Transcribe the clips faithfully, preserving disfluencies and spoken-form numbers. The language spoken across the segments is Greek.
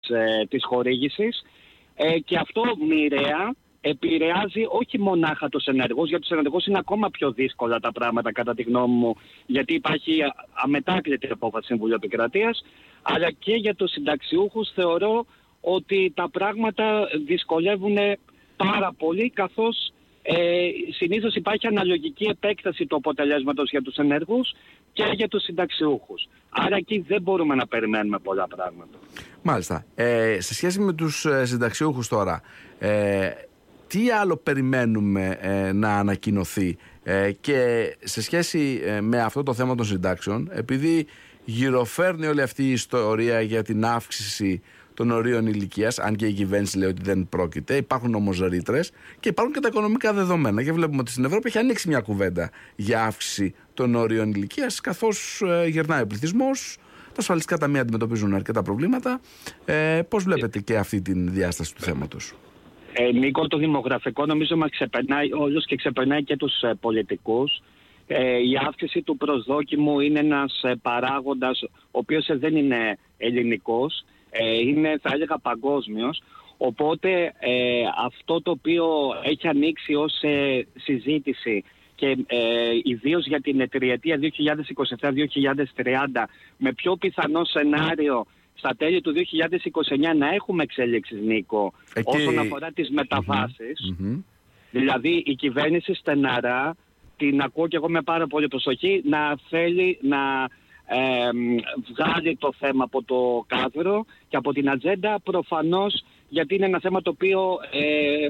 ε, της χορήγησης ε, και αυτό μοιραία επηρεάζει όχι μονάχα τους ενεργούς, γιατί τους ενεργούς είναι ακόμα πιο δύσκολα τα πράγματα κατά τη γνώμη μου, γιατί υπάρχει αμετάκλητη απόφαση Συμβουλίου Επικρατείας, αλλά και για τους συνταξιούχους θεωρώ ότι τα πράγματα δυσκολεύουν πάρα πολύ, καθώς ε, συνήθως υπάρχει αναλογική επέκταση του αποτελέσματος για τους ενεργούς και για τους συνταξιούχους. Άρα εκεί δεν μπορούμε να περιμένουμε πολλά πράγματα. Μάλιστα. Ε, σε σχέση με τους συνταξιούχους τώρα, ε, τι άλλο περιμένουμε ε, να ανακοινωθεί ε, και σε σχέση ε, με αυτό το θέμα των συντάξεων, επειδή γυροφέρνει όλη αυτή η ιστορία για την αύξηση των ορίων ηλικίας, αν και η κυβέρνηση λέει ότι δεν πρόκειται, υπάρχουν όμως ρήτρες και υπάρχουν και τα οικονομικά δεδομένα. Και βλέπουμε ότι στην Ευρώπη έχει ανοίξει μια κουβέντα για αύξηση των ορίων ηλικίας, καθώς ε, γερνάει ο πληθυσμός, τα ασφαλιστικά ταμεία αντιμετωπίζουν αρκετά προβλήματα. Ε, πώς βλέπετε και αυτή τη διάσταση του θέματος? Ε, Νίκο, το δημογραφικό νομίζω μας ξεπερνάει όλους και ξεπερνάει και τους ε, πολιτικούς. Ε, η αύξηση του προσδόκιμου είναι ένας ε, παράγοντας, ο οποίος ε, δεν είναι ελληνικός, ε, είναι θα έλεγα παγκόσμιος. Οπότε ε, αυτό το οποίο έχει ανοίξει ως ε, συζήτηση και ε, ιδίως για την τριετία δύο χιλιάδες είκοσι επτά δύο χιλιάδες τριάντα, με πιο πιθανό σενάριο στα τέλη του δύο χιλιάδες είκοσι εννιά να έχουμε εξέλιξεις, Νίκο, εκεί όσον αφορά τις μεταβάσεις. Mm-hmm. Δηλαδή η κυβέρνηση στεναρά, την ακούω και εγώ με πάρα πολύ προσοχή, να θέλει να ε, βγάλει το θέμα από το κάδρο και από την ατζέντα, προφανώς γιατί είναι ένα θέμα το οποίο ε, ε,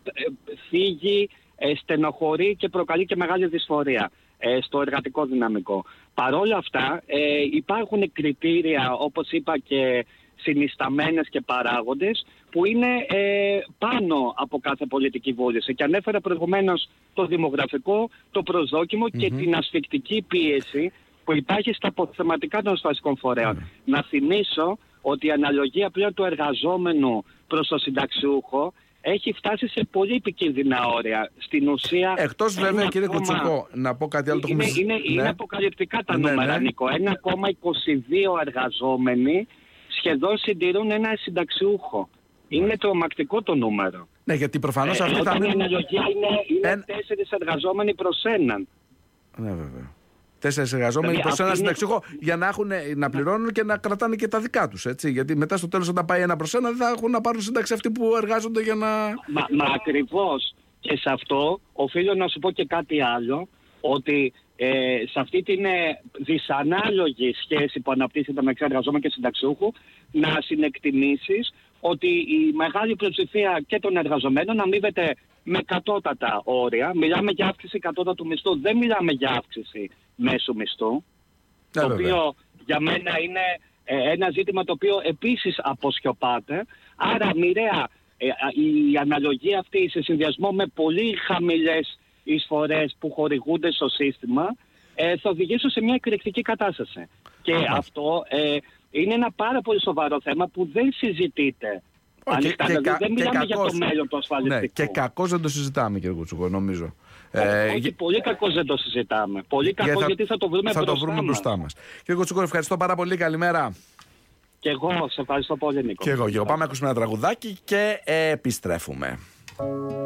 φύγει, ε, στενοχωρεί και προκαλεί και μεγάλη δυσφορία ε, στο εργατικό δυναμικό. Παρόλα αυτά ε, υπάρχουν κριτήρια, όπως είπα, και συνισταμένες και παράγοντες που είναι ε, πάνω από κάθε πολιτική βούληση. Και ανέφερα προηγουμένως το δημογραφικό, το προσδόκιμο mm-hmm. και την ασφικτική πίεση που υπάρχει στα αποθεματικά των ασφαλιστικών φορέων. Mm-hmm. Να θυμίσω ότι η αναλογία πλέον του εργαζόμενου προς το συνταξιούχο έχει φτάσει σε πολύ επικίνδυνα όρια. Στην ουσία... Εκτός βέβαια, κύριε ακόμα... Κουτσούκο, να πω κάτι άλλο. Το είναι, έχουμε... είναι, ναι. είναι αποκαλυπτικά τα ναι, νούμερα, ναι. Νίκο. ένα κόμμα είκοσι δύο εργαζόμενοι σχεδόν συντηρούν ένα συνταξιούχο. Είναι τρομακτικό το νούμερο. Ναι, γιατί προφανώς ε, αυτή θα μείνουν... η αναλογία είναι, είναι Εν... τέσσερις εργαζόμενοι προς έναν. Ναι, βέβαια. Τέσσερις εργαζόμενοι προς ένα συνταξιούχο είναι... για να, έχουν, να πληρώνουν και να κρατάνε και τα δικά τους. Έτσι. Γιατί μετά στο τέλος, όταν πάει ένα προς ένα, δεν θα έχουν να πάρουν σύνταξη αυτοί που εργάζονται για να. Μα, μα ακριβώς. Και σε αυτό οφείλω να σου πω και κάτι άλλο, ότι ε, σε αυτή την ε, δυσανάλογη σχέση που αναπτύσσεται μεταξύ εργαζόμενου και συνταξιούχου, να συνεκτιμήσεις ότι η μεγάλη πλειοψηφία και των εργαζομένων αμείβεται με κατώτατα όρια. Μιλάμε για αύξηση κατώτατου μισθού, δεν μιλάμε για αύξηση μέσου μισθού. Ε, το βέβαια. οποίο για μένα είναι ε, ένα ζήτημα το οποίο επίσης αποσιωπάται. Άρα μοιραία ε, η αναλογία αυτή σε συνδυασμό με πολύ χαμηλές εισφορές που χορηγούνται στο σύστημα ε, θα οδηγήσουν σε μια εκρηκτική κατάσταση. Και ah. αυτό ε, είναι ένα πάρα πολύ σοβαρό θέμα που δεν συζητείται. Okay, Ανοιχτά, και, δηλαδή, και, δεν μιλάμε και για κακώς, το μέλλον του ασφαλιστικού. Ναι, και κακώς δεν το συζητάμε, κύριε Κουτσούκο, νομίζω. Ε, όχι, ε, πολύ κακώς δεν το συζητάμε. Πολύ κακώς θα, γιατί θα το βρούμε, θα μπροστά, το βρούμε μπροστά μας. Κύριε Κουτσούκο, ευχαριστώ πάρα πολύ. Καλημέρα. Και εγώ σε ευχαριστώ πολύ, Νίκο. Και εγώ, εγώ. Πάμε να ακούσουμε ένα τραγουδάκι και επιστρέφουμε.